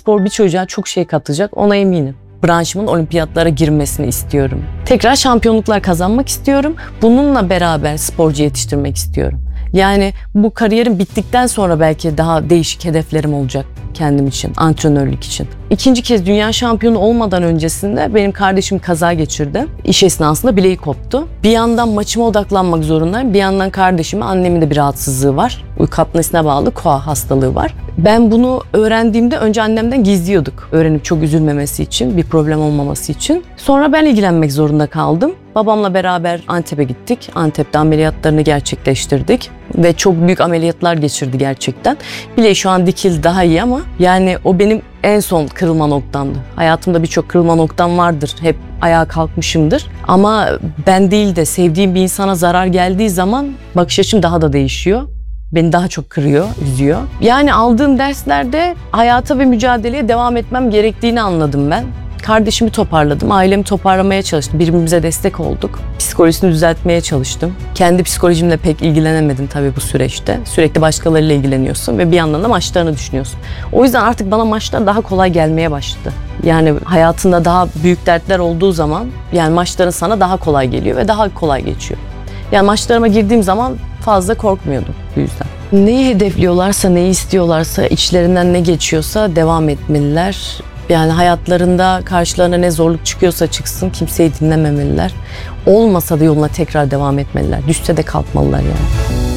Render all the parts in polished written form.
spor bir çocuğa çok şey katacak, ona eminim. Branşımın olimpiyatlara girmesini istiyorum. Tekrar şampiyonluklar kazanmak istiyorum. Bununla beraber sporcu yetiştirmek istiyorum. Yani bu kariyerim bittikten sonra belki daha değişik hedeflerim olacak kendim için, antrenörlük için. İkinci kez dünya şampiyonu olmadan öncesinde benim kardeşim kaza geçirdi. İş esnasında bileği koptu. Bir yandan maçıma odaklanmak zorundayım. Bir yandan kardeşimin, annemin de bir rahatsızlığı var. Uyku apnesine bağlı koa hastalığı var. Ben bunu öğrendiğimde önce annemden gizliyorduk. Öğrenip çok üzülmemesi için, bir problem olmaması için. Sonra ben ilgilenmek zorunda kaldım. Babamla beraber Antep'e gittik. Antep'te ameliyatlarını gerçekleştirdik. Ve çok büyük ameliyatlar geçirdi gerçekten. Bileği şu an dikildi, daha iyi ama yani o benim en son kırılma noktamdı. Hayatımda birçok kırılma noktam vardır. Hep ayağa kalkmışımdır. Ama ben değil de sevdiğim bir insana zarar geldiği zaman bakış açım daha da değişiyor. Beni daha çok kırıyor, üzüyor. Yani aldığım derslerde hayata ve mücadeleye devam etmem gerektiğini anladım ben. Kardeşimi toparladım, ailemi toparlamaya çalıştım. Birbirimize destek olduk. Psikolojisini düzeltmeye çalıştım. Kendi psikolojimle pek ilgilenemedim tabii bu süreçte. Sürekli başkalarıyla ilgileniyorsun ve bir yandan da maçlarını düşünüyorsun. O yüzden artık bana maçlar daha kolay gelmeye başladı. Yani hayatında daha büyük dertler olduğu zaman yani maçların sana daha kolay geliyor ve daha kolay geçiyor. Yani maçlarıma girdiğim zaman fazla korkmuyordum bu yüzden. Neyi hedefliyorlarsa, neyi istiyorlarsa, içlerinden ne geçiyorsa devam etmeliler. Yani hayatlarında karşılarına ne zorluk çıkıyorsa çıksın, kimseyi dinlememeliler. Olmasa da yoluna tekrar devam etmeliler. Düşse de kalkmalılar yani.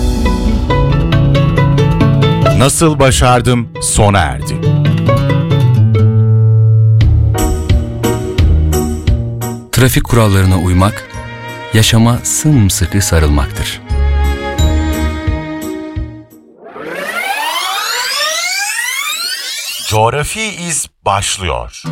Nasıl başardım sona erdi. Trafik kurallarına uymak, yaşama sımsıkı sarılmaktır. Coğrafi iz başlıyor.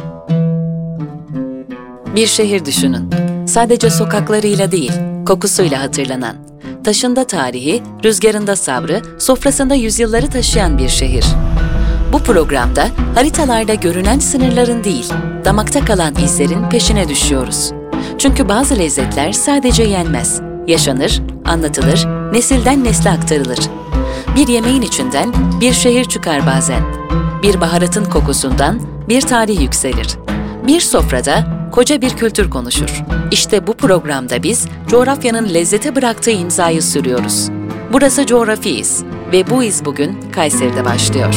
Bir şehir düşünün. Sadece sokaklarıyla değil, kokusuyla hatırlanan. Taşında tarihi, rüzgarında sabrı, sofrasında yüzyılları taşıyan bir şehir. Bu programda haritalarda görünen sınırların değil, damakta kalan izlerin peşine düşüyoruz. Çünkü bazı lezzetler sadece yenmez, yaşanır, anlatılır, nesilden nesle aktarılır. Bir yemeğin içinden bir şehir çıkar bazen. Bir baharatın kokusundan bir tarih yükselir. Bir sofrada koca bir kültür konuşur. İşte bu programda biz coğrafyanın lezzete bıraktığı imzayı sürüyoruz. Burası Coğrafi İz ve bu iz bugün Kayseri'de başlıyor.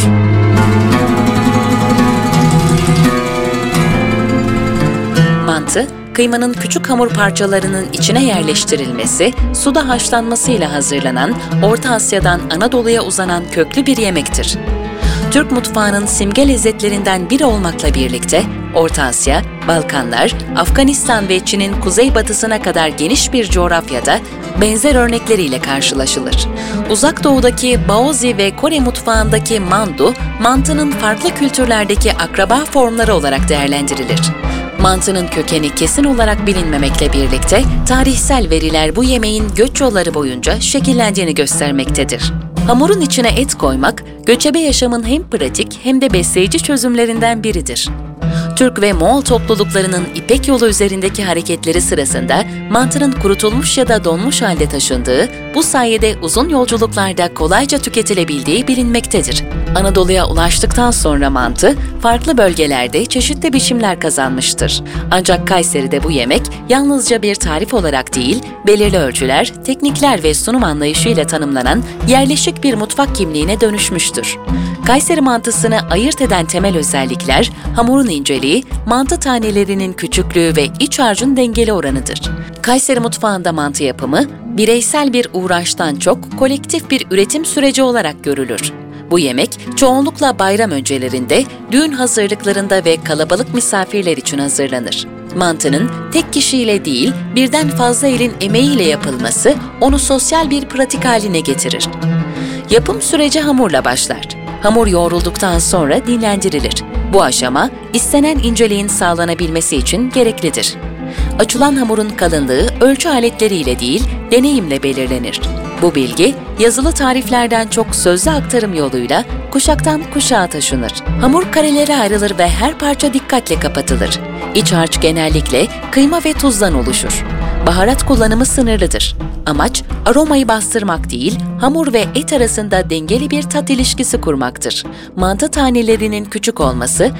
Mantı, kıymanın küçük hamur parçalarının içine yerleştirilmesi, suda haşlanmasıyla hazırlanan, Orta Asya'dan Anadolu'ya uzanan köklü bir yemektir. Türk mutfağının simge lezzetlerinden biri olmakla birlikte Orta Asya, Balkanlar, Afganistan ve Çin'in kuzeybatısına kadar geniş bir coğrafyada benzer örnekleriyle karşılaşılır. Uzak Doğu'daki Baozi ve Kore mutfağındaki mandu, mantının farklı kültürlerdeki akraba formları olarak değerlendirilir. Mantının kökeni kesin olarak bilinmemekle birlikte tarihsel veriler bu yemeğin göç yolları boyunca şekillendiğini göstermektedir. Hamurun içine et koymak, göçebe yaşamın hem pratik hem de besleyici çözümlerinden biridir. Türk ve Moğol topluluklarının İpek Yolu üzerindeki hareketleri sırasında mantının kurutulmuş ya da donmuş halde taşındığı, bu sayede uzun yolculuklarda kolayca tüketilebildiği bilinmektedir. Anadolu'ya ulaştıktan sonra mantı, farklı bölgelerde çeşitli biçimler kazanmıştır. Ancak Kayseri'de bu yemek yalnızca bir tarif olarak değil, belirli ölçüler, teknikler ve sunum anlayışıyla tanımlanan yerleşik bir mutfak kimliğine dönüşmüştür. Kayseri mantısını ayırt eden temel özellikler, hamurun inceliği, mantı tanelerinin küçüklüğü ve iç harcın dengeli oranıdır. Kayseri mutfağında mantı yapımı, bireysel bir uğraştan çok kolektif bir üretim süreci olarak görülür. Bu yemek çoğunlukla bayram öncelerinde, düğün hazırlıklarında ve kalabalık misafirler için hazırlanır. Mantının tek kişiyle değil, birden fazla elin emeğiyle yapılması onu sosyal bir pratik haline getirir. Yapım süreci hamurla başlar. Hamur yoğrulduktan sonra dinlendirilir. Bu aşama istenen inceliğin sağlanabilmesi için gereklidir. Açılan hamurun kalınlığı ölçü aletleriyle değil, deneyimle belirlenir. Bu bilgi yazılı tariflerden çok sözlü aktarım yoluyla kuşaktan kuşağa taşınır. Hamur karelere ayrılır ve her parça dikkatle kapatılır. İç harç genellikle kıyma ve tuzdan oluşur. Baharat kullanımı sınırlıdır. Amaç aromayı bastırmak değil, hamur ve et arasında dengeli bir tat ilişkisi kurmaktır. Mantı tanelerinin küçük olması